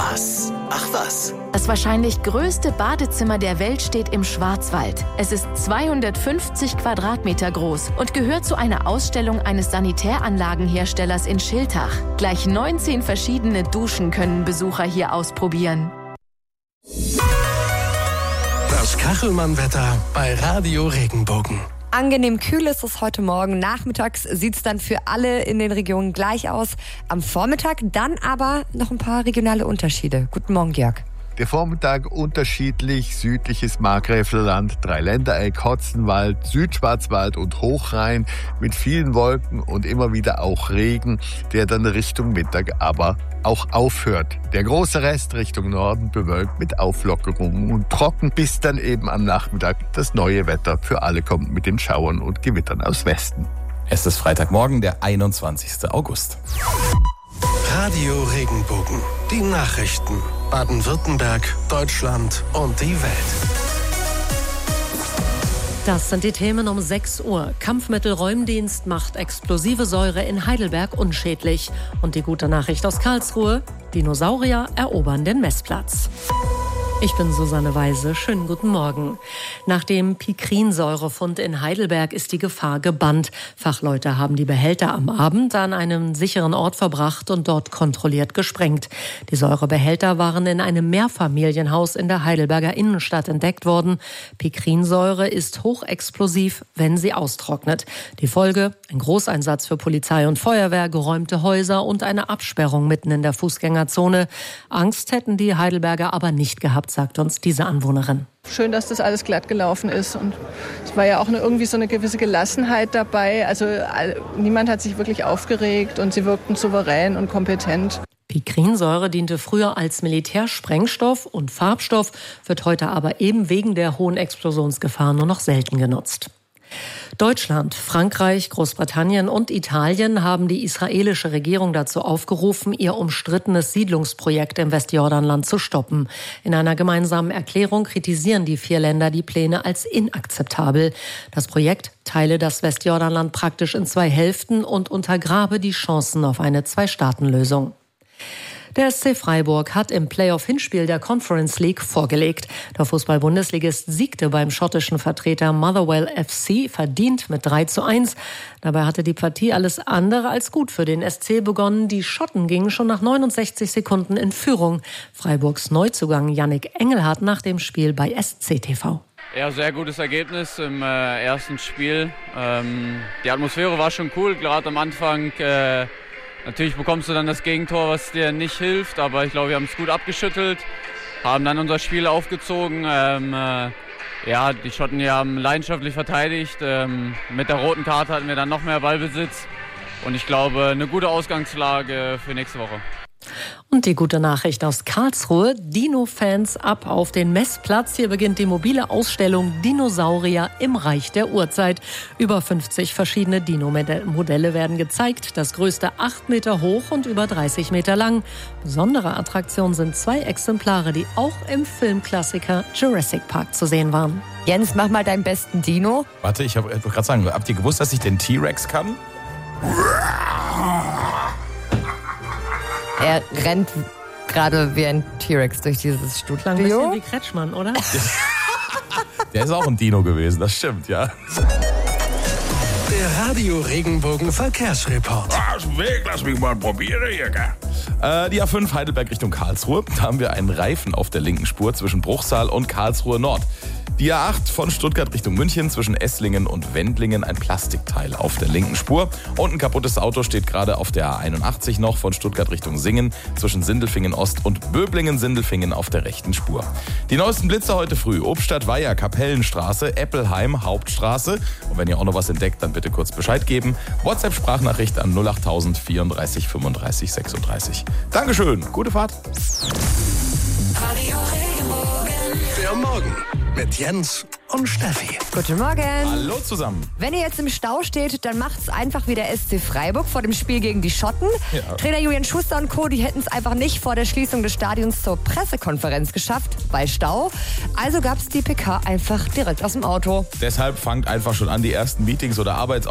Was? Ach was. Das wahrscheinlich größte Badezimmer der Welt steht im Schwarzwald. Es ist 250 Quadratmeter groß und gehört zu einer Ausstellung eines Sanitäranlagenherstellers in Schiltach. Gleich 19 verschiedene Duschen können Besucher hier ausprobieren. Das Kachelmann-Wetter bei Radio Regenbogen. Angenehm kühl ist es heute Morgen. Nachmittags sieht es dann für alle in den Regionen gleich aus. Am Vormittag dann aber noch ein paar regionale Unterschiede. Guten Morgen, Jörg. Der Vormittag unterschiedlich, südliches Markgräflerland, Dreiländereck, Hotzenwald, Südschwarzwald und Hochrhein mit vielen Wolken und immer wieder auch Regen, der dann Richtung Mittag aber auch aufhört. Der große Rest Richtung Norden bewölkt mit Auflockerungen und trocken, bis dann eben am Nachmittag das neue Wetter für alle kommt mit den Schauern und Gewittern aus Westen. Es ist Freitagmorgen, der 21. August. Radio Regenbogen. Die Nachrichten. Baden-Württemberg, Deutschland und die Welt. Das sind die Themen um 6 Uhr. Kampfmittelräumdienst macht explosive Säure in Heidelberg unschädlich. Und die gute Nachricht aus Karlsruhe: Dinosaurier erobern den Messplatz. Ich bin Susanne Weise. Schönen guten Morgen. Nach dem Pikrinsäurefund in Heidelberg ist die Gefahr gebannt. Fachleute haben die Behälter am Abend an einem sicheren Ort verbracht und dort kontrolliert gesprengt. Die Säurebehälter waren in einem Mehrfamilienhaus in der Heidelberger Innenstadt entdeckt worden. Pikrinsäure ist hochexplosiv, wenn sie austrocknet. Die Folge: ein Großeinsatz für Polizei und Feuerwehr, geräumte Häuser und eine Absperrung mitten in der Fußgängerzone. Angst hätten die Heidelberger aber nicht gehabt, sagt uns diese Anwohnerin. Schön, dass das alles glatt gelaufen ist, und es war ja auch irgendwie so eine gewisse Gelassenheit dabei. Also niemand hat sich wirklich aufgeregt und sie wirkten souverän und kompetent. Pikrinsäure diente früher als Militärsprengstoff und Farbstoff, wird heute aber eben wegen der hohen Explosionsgefahr nur noch selten genutzt. Deutschland, Frankreich, Großbritannien und Italien haben die israelische Regierung dazu aufgerufen, ihr umstrittenes Siedlungsprojekt im Westjordanland zu stoppen. In einer gemeinsamen Erklärung kritisieren die 4 Länder die Pläne als inakzeptabel. Das Projekt teile das Westjordanland praktisch in 2 Hälften und untergrabe die Chancen auf eine 2-Staaten-Lösung. Der SC Freiburg hat im Playoff-Hinspiel der Conference League vorgelegt. Der Fußball-Bundesligist siegte beim schottischen Vertreter Motherwell FC verdient mit 3:1. Dabei hatte die Partie alles andere als gut für den SC begonnen. Die Schotten gingen schon nach 69 Sekunden in Führung. Freiburgs Neuzugang Yannick Engelhardt nach dem Spiel bei SCTV. Ja, sehr gutes Ergebnis im ersten Spiel. Die Atmosphäre war schon cool, gerade am Anfang. Natürlich bekommst du dann das Gegentor, was dir nicht hilft, aber ich glaube, wir haben es gut abgeschüttelt, haben dann unser Spiel aufgezogen. Die Schotten haben leidenschaftlich verteidigt. Mit der roten Karte hatten wir dann noch mehr Ballbesitz und ich glaube, eine gute Ausgangslage für nächste Woche. Und die gute Nachricht aus Karlsruhe: Dino-Fans ab auf den Messplatz. Hier beginnt die mobile Ausstellung Dinosaurier im Reich der Urzeit. Über 50 verschiedene Dino-Modelle werden gezeigt. Das größte 8 Meter hoch und über 30 Meter lang. Besondere Attraktion sind 2 Exemplare, die auch im Filmklassiker Jurassic Park zu sehen waren. Jens, mach mal deinen besten Dino. Warte, ich wollte gerade sagen, habt ihr gewusst, dass ich den T-Rex kann? Er rennt gerade wie ein T-Rex durch dieses Studio. Ein bisschen wie Kretschmann, oder? Der ist auch ein Dino gewesen, das stimmt, ja. Der Radio Regenbogen Verkehrsreport. Weg, lass mich mal probieren hier, gell? Die A5 Heidelberg Richtung Karlsruhe. Da haben wir einen Reifen auf der linken Spur zwischen Bruchsal und Karlsruhe Nord. Die A8 von Stuttgart Richtung München zwischen Esslingen und Wendlingen, ein Plastikteil auf der linken Spur. Und ein kaputtes Auto steht gerade auf der A81 noch von Stuttgart Richtung Singen zwischen Sindelfingen Ost und Böblingen-Sindelfingen auf der rechten Spur. Die neuesten Blitze heute früh: Obstadt-Weiher, Kapellenstraße, Eppelheim, Hauptstraße. Und wenn ihr auch noch was entdeckt, dann bitte kurz Bescheid geben. WhatsApp-Sprachnachricht an 08000 34 35 36. Dankeschön, gute Fahrt. Der Morgen mit Jens und Steffi. Guten Morgen. Hallo zusammen. Wenn ihr jetzt im Stau steht, dann macht's einfach wie der SC Freiburg vor dem Spiel gegen die Schotten. Ja. Trainer Julian Schuster und Co., die hätten es einfach nicht vor der Schließung des Stadions zur Pressekonferenz geschafft, bei Stau. Also gab's die PK einfach direkt aus dem Auto. Deshalb fangt einfach schon an, die ersten Meetings oder